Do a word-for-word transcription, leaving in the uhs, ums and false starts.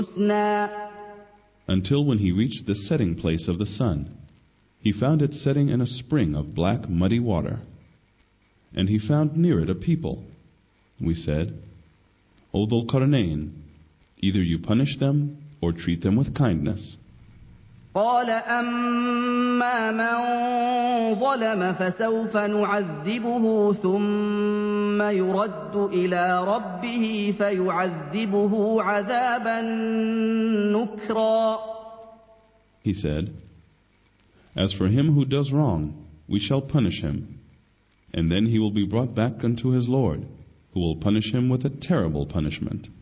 Until when he reached the setting place of the sun, he found it setting in a spring of black muddy water. And he found near it a people. We said, O Dhul Qarnayn, either you punish them or treat them with kindness. قال أما من ظلم فسوف نعذبه ثم يرد إلى ربه فيعذبه عذابا نكرا. He said, As for him who does wrong, we shall punish him, and then he will be brought back unto his Lord, who will punish him with a terrible punishment.